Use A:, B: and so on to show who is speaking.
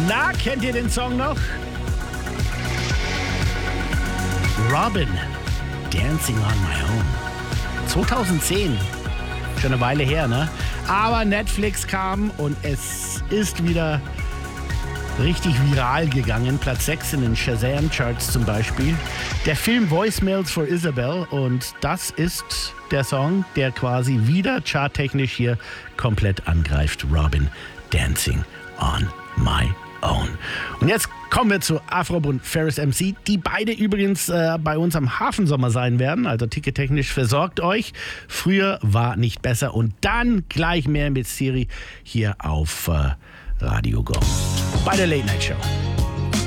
A: Na, kennt ihr den Song noch? Robin, Dancing on My Own. 2010. Schon eine Weile her, ne? Aber Netflix kam und es ist wieder richtig viral gegangen. Platz 6 in den Shazam-Charts zum Beispiel. Der Film Voicemails for Isabel, und das ist der Song, der quasi wieder charttechnisch hier komplett angreift. Robin, Dancing on My Own. Und jetzt kommen wir zu Afrob und Ferris MC, die beide übrigens bei uns am Hafensommer sein werden. Also tickettechnisch versorgt euch. Früher war nicht besser. Und dann gleich mehr mit Siri hier auf Radio Go bei der Late Night Show.